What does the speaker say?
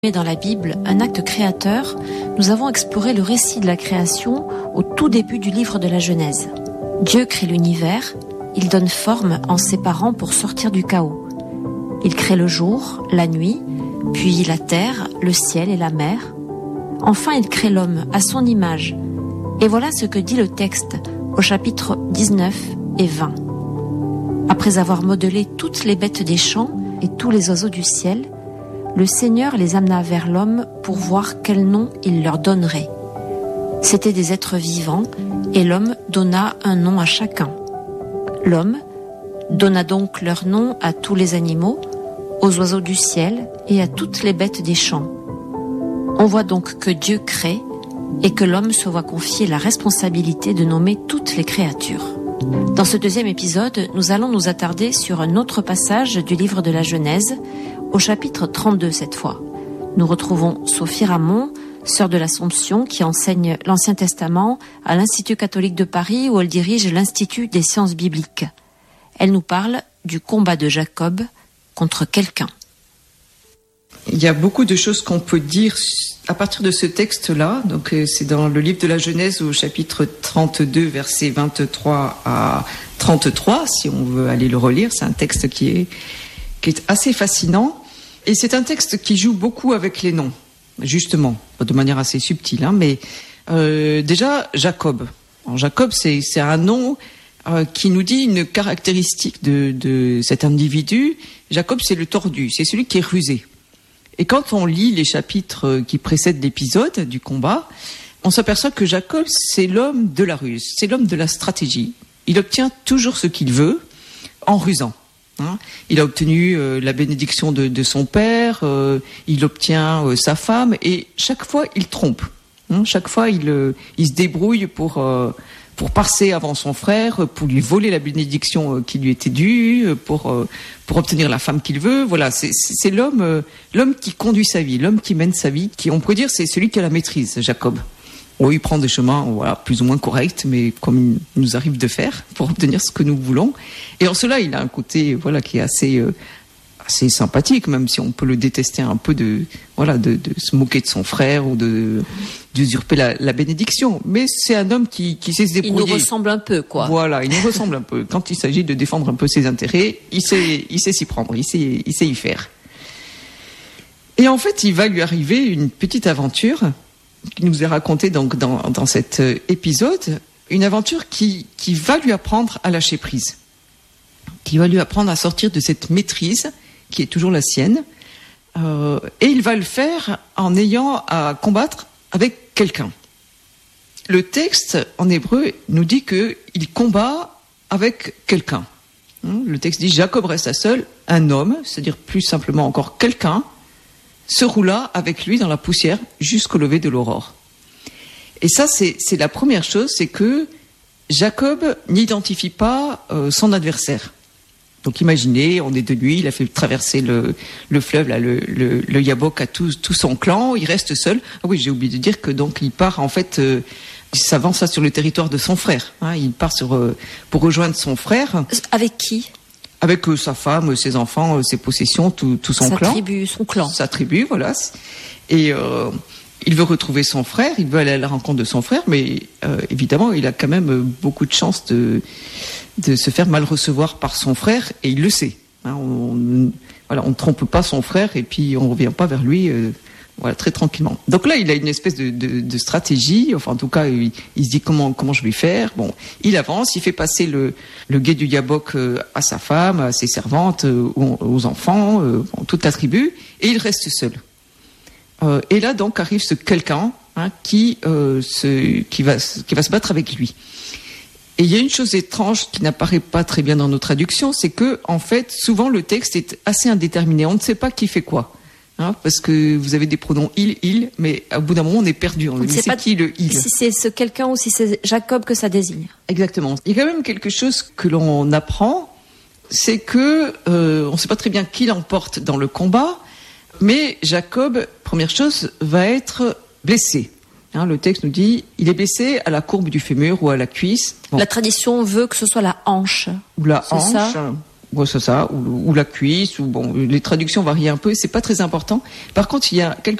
Dans la Bible, un acte créateur, nous avons exploré le récit de la création au tout début du livre de la Genèse. Dieu crée l'univers, il donne forme en séparant pour sortir du chaos. Il crée le jour, la nuit, puis la terre, le ciel et la mer. Enfin, il crée l'homme à son image. Et voilà ce que dit le texte au chapitre 19 et 20. Après avoir modelé toutes les bêtes des champs et tous les oiseaux du ciel, le Seigneur les amena vers l'homme pour voir quel nom il leur donnerait. C'étaient des êtres vivants, et l'homme donna un nom à chacun. L'homme donna donc leur nom à tous les animaux, aux oiseaux du ciel et à toutes les bêtes des champs. On voit donc que Dieu crée et que l'homme se voit confier la responsabilité de nommer toutes les créatures. Dans ce deuxième épisode, nous allons nous attarder sur un autre passage du livre de la Genèse, au chapitre 32 cette fois. Nous retrouvons Sophie Ramon, sœur de l'Assomption, qui enseigne l'Ancien Testament à l'Institut catholique de Paris, où elle dirige l'Institut des sciences bibliques. Elle nous parle du combat de Jacob contre quelqu'un. Il y a beaucoup de choses qu'on peut dire à partir de ce texte-là. Donc, c'est dans le livre de la Genèse au chapitre 32, versets 23 à 33, si on veut aller le relire. C'est un texte qui est assez fascinant. Et c'est un texte qui joue beaucoup avec les noms, justement, de manière assez subtile. Mais déjà, Jacob. Alors, Jacob, c'est un nom qui nous dit une caractéristique de cet individu. Jacob, c'est le tordu, c'est celui qui est rusé. Et quand on lit les chapitres qui précèdent l'épisode du combat, on s'aperçoit que Jacob, c'est l'homme de la ruse, c'est l'homme de la stratégie. Il obtient toujours ce qu'il veut en rusant. Il a obtenu la bénédiction de son père, il obtient sa femme, et chaque fois il trompe. Chaque fois il se débrouille pour passer avant son frère, pour lui voler la bénédiction qui lui était due, pour obtenir la femme qu'il veut. Voilà, c'est l'homme qui conduit sa vie, l'homme qui mène sa vie, qui, on pourrait dire, c'est celui qui a la maîtrise, Jacob. Il prend des chemins, plus ou moins corrects, mais comme il nous arrive de faire, pour obtenir ce que nous voulons. Et en cela, il a un côté, qui est assez sympathique, même si on peut le détester un peu de se moquer de son frère ou d'usurper la bénédiction. Mais c'est un homme qui sait se débrouiller. Il nous ressemble un peu, quoi. Voilà, il nous ressemble un peu. Quand il s'agit de défendre un peu ses intérêts, il sait s'y prendre, il sait y faire. Et en fait, il va lui arriver une petite aventure qui nous est racontée donc dans cet épisode, une aventure qui va lui apprendre à lâcher prise, qui va lui apprendre à sortir de cette maîtrise qui est toujours la sienne, et il va le faire en ayant à combattre avec quelqu'un. Le texte en hébreu nous dit qu'il combat avec quelqu'un. Le texte dit « Jacob resta seul, un homme », c'est-à-dire plus simplement encore quelqu'un, se roula avec lui dans la poussière jusqu'au lever de l'aurore. Et ça, c'est la première chose, c'est que Jacob n'identifie pas son adversaire. Donc imaginez, on est de nuit, il a fait traverser le fleuve, là, le Yabok à tout son clan, il reste seul. Ah oui, j'ai oublié de dire que donc il part en fait, il s'avance sur le territoire de son frère. Il part pour rejoindre son frère. Avec qui ? Avec sa femme, ses enfants, ses possessions, tout son clan. Sa tribu, son clan. Sa tribu, voilà. Et il veut retrouver son frère, il veut aller à la rencontre de son frère, mais évidemment, il a quand même beaucoup de chances de se faire mal recevoir par son frère, et il le sait. On ne trompe pas son frère, et puis on ne revient pas vers lui très tranquillement. Donc là, il a une espèce de stratégie, enfin en tout cas, il se dit comment je vais faire. Bon, il avance, il fait passer le guet du Yabok à sa femme, à ses servantes, aux enfants, toute la tribu, et il reste seul. Et là donc arrive ce quelqu'un qui va se battre avec lui. Et il y a une chose étrange qui n'apparaît pas très bien dans nos traductions, c'est que en fait souvent le texte est assez indéterminé. On ne sait pas qui fait quoi. Parce que vous avez des pronoms il, mais au bout d'un moment on est perdu. On ne sait pas qui le il. Si c'est ce quelqu'un ou si c'est Jacob que ça désigne. Exactement. Il y a quand même quelque chose que l'on apprend, c'est que on ne sait pas très bien qui l'emporte dans le combat, mais Jacob, première chose, va être blessé. Le texte nous dit, il est blessé à la courbe du fémur ou à la cuisse. Bon. La tradition veut que ce soit la hanche. Ou la hanche. Ça Bon, c'est ça, ou la cuisse, ou bon, les traductions varient un peu, c'est pas très important. Par contre, il y a quelque